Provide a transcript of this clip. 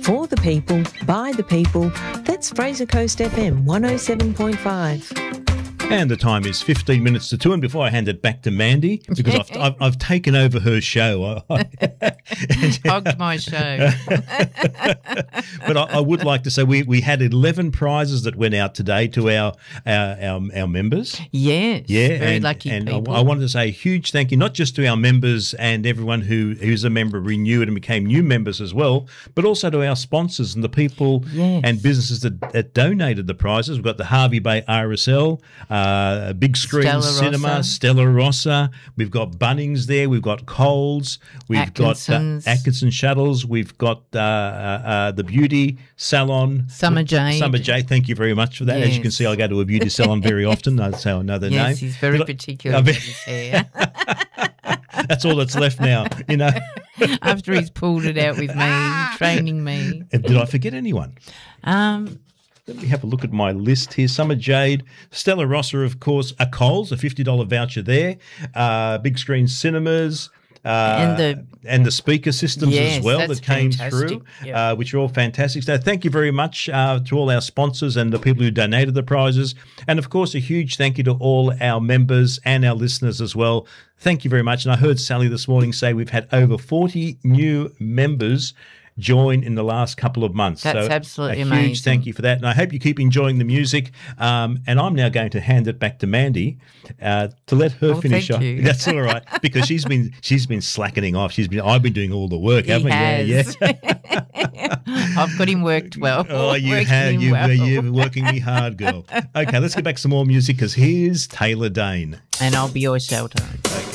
For the people, by the people. That's Fraser Coast FM 107.5. And the time is 15 minutes to 2. And before I hand it back to Mandy, because I've taken over her show. Hogged my show. But I would like to say we had 11 prizes that went out today to our members. Yes. Yeah. Very lucky and people. I wanted to say a huge thank you, not just to our members and everyone who's a member, renewed and became new members as well, but also to our sponsors and the people and businesses that donated the prizes. We've got the Harvey Bay RSL, Big Screen Stella Cinema, Rossa. Stella Rossa. We've got Bunnings there. We've got Coles. We've Atkinson's. got Atkinson Shuttles. We've got the Beauty Salon. Summer Jade. Summer Jade, thank you very much for that. As you can Yes. see, I go to a beauty salon very often. That's how I know their name. Yes, he's very particular with his hair. That's all that's left now, you know. After he's pulled it out with me, training me. Did I forget anyone? Let me have a look at my list here. Summer Jade, Stella Rossa, of course, a Coles, a $50 voucher there, Big Screen Cinemas, and the speaker systems as well that came through, which are all fantastic. So thank you very much to all our sponsors and the people who donated the prizes. And, of course, a huge thank you to all our members and our listeners as well. Thank you very much. And I heard Sally this morning say we've had over 40 new members join in the last couple of months. That's so absolutely a amazing. huge thank you for that. And I hope you keep enjoying the music. And I'm now going to hand it back to Mandy to let her finish thank off. you. That's all right, because she's been slackening off. I've been doing all the work, haven't I? He has. I've got him worked well. Oh, you Working have. him You're working me hard, girl. Okay, let's get back to some more music because here's Taylor Dane. And I'll be your shelter. Okay.